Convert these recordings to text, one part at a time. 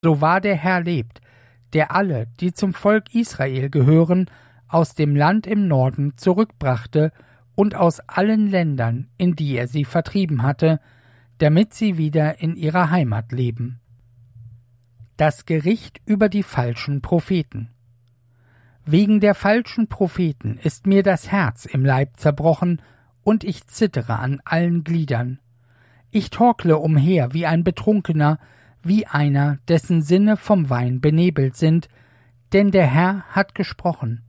So wahr der Herr lebt, der alle, die zum Volk Israel gehören, aus dem Land im Norden zurückbrachte und aus allen Ländern, in die er sie vertrieben hatte, damit sie wieder in ihrer Heimat leben. Das Gericht über die falschen Propheten. Wegen der falschen Propheten ist mir das Herz im Leib zerbrochen, und ich zittere an allen Gliedern. Ich torkle umher wie ein Betrunkener, wie einer, dessen Sinne vom Wein benebelt sind, denn der Herr hat gesprochen.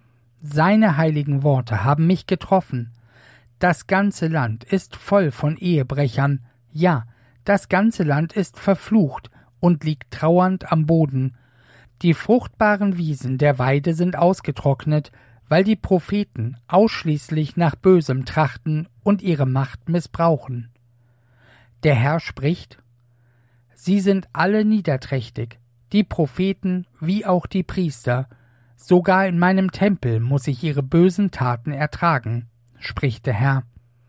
Seine heiligen Worte haben mich getroffen. Das ganze Land ist voll von Ehebrechern, ja, das ganze Land ist verflucht und liegt trauernd am Boden. Die fruchtbaren Wiesen der Weide sind ausgetrocknet, weil die Propheten ausschließlich nach Bösem trachten und ihre Macht missbrauchen. Der Herr spricht: Sie sind alle niederträchtig, die Propheten wie auch die Priester. Sogar in meinem Tempel muß ich ihre bösen Taten ertragen, spricht der Herr.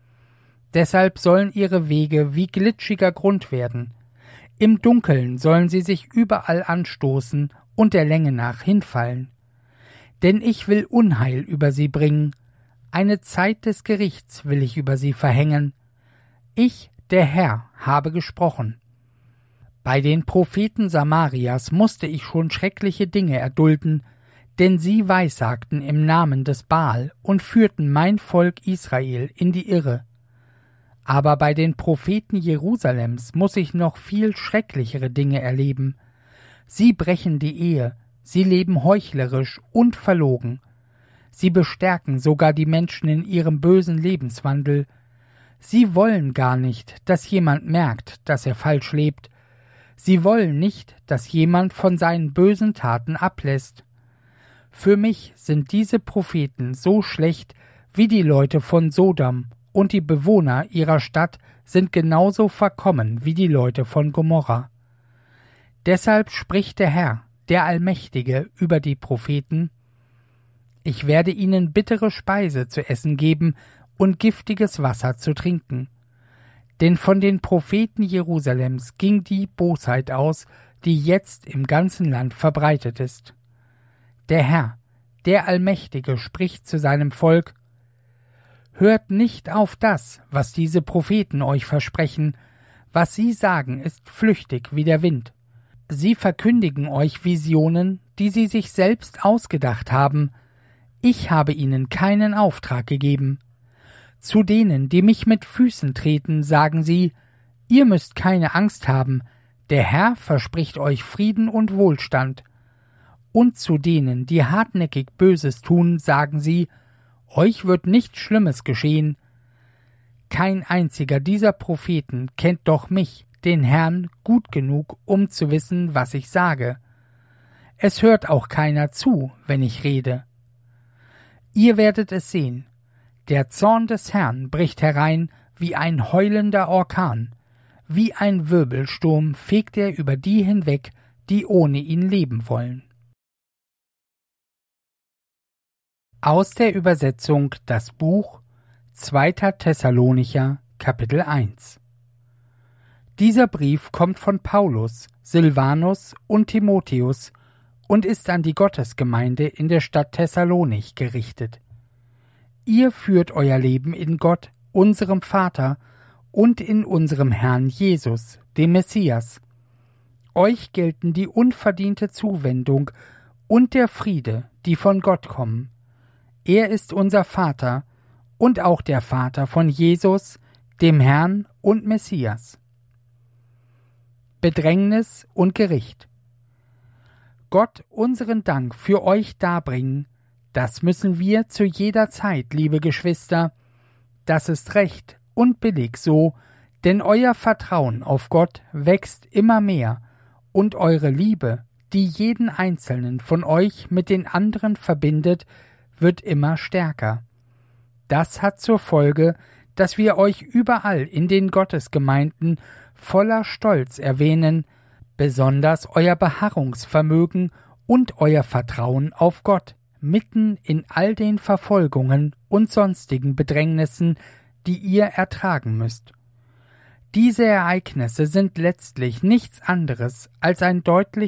Deshalb sollen ihre Wege wie glitschiger Grund werden. Im Dunkeln sollen sie sich überall anstoßen und der Länge nach hinfallen. Denn ich will Unheil über sie bringen, eine Zeit des Gerichts will ich über sie verhängen. Ich, der Herr, habe gesprochen. Bei den Propheten Samarias musste ich schon schreckliche Dinge erdulden, denn sie weissagten im Namen des Baal und führten mein Volk Israel in die Irre. Aber bei den Propheten Jerusalems muß ich noch viel schrecklichere Dinge erleben. Sie brechen die Ehe, sie leben heuchlerisch und verlogen. Sie bestärken sogar die Menschen in ihrem bösen Lebenswandel. Sie wollen gar nicht, dass jemand merkt, dass er falsch lebt. Sie wollen nicht, dass jemand von seinen bösen Taten ablässt. Für mich sind diese Propheten so schlecht wie die Leute von Sodom, und die Bewohner ihrer Stadt sind genauso verkommen wie die Leute von Gomorra. Deshalb spricht der Herr, der Allmächtige, über die Propheten: Ich werde ihnen bittere Speise zu essen geben und giftiges Wasser zu trinken. Denn von den Propheten Jerusalems ging die Bosheit aus, die jetzt im ganzen Land verbreitet ist. Der Herr, der Allmächtige, spricht zu seinem Volk: Hört nicht auf das, was diese Propheten euch versprechen. Was sie sagen, ist flüchtig wie der Wind. Sie verkündigen euch Visionen, die sie sich selbst ausgedacht haben. Ich habe ihnen keinen Auftrag gegeben. Zu denen, die mich mit Füßen treten, sagen sie: Ihr müsst keine Angst haben, der Herr verspricht euch Frieden und Wohlstand. Und zu denen, die hartnäckig Böses tun, sagen sie: Euch wird nichts Schlimmes geschehen. Kein einziger dieser Propheten kennt doch mich, den Herrn, gut genug, um zu wissen, was ich sage. Es hört auch keiner zu, wenn ich rede. Ihr werdet es sehen. Der Zorn des Herrn bricht herein wie ein heulender Orkan. Wie ein Wirbelsturm fegt er über die hinweg, die ohne ihn leben wollen. Aus der Übersetzung das Buch 2. Thessalonicher, Kapitel 1. Dieser Brief kommt von Paulus, Silvanus und Timotheus und ist an die Gottesgemeinde in der Stadt Thessalonich gerichtet. Ihr führt euer Leben in Gott, unserem Vater, und in unserem Herrn Jesus, dem Messias. Euch gelten die unverdiente Zuwendung und der Friede, die von Gott kommen. Er ist unser Vater und auch der Vater von Jesus, dem Herrn und Messias. Bedrängnis und Gericht. Gott unseren Dank für euch darbringen, das müssen wir zu jeder Zeit, liebe Geschwister. Das ist recht und billig so, denn euer Vertrauen auf Gott wächst immer mehr und eure Liebe, die jeden einzelnen von euch mit den anderen verbindet, wird immer stärker. Das hat zur Folge, dass wir euch überall in den Gottesgemeinden voller Stolz erwähnen, besonders euer Beharrungsvermögen und euer Vertrauen auf Gott, mitten in all den Verfolgungen und sonstigen Bedrängnissen, die ihr ertragen müsst. Diese Ereignisse sind letztlich nichts anderes als ein deutliches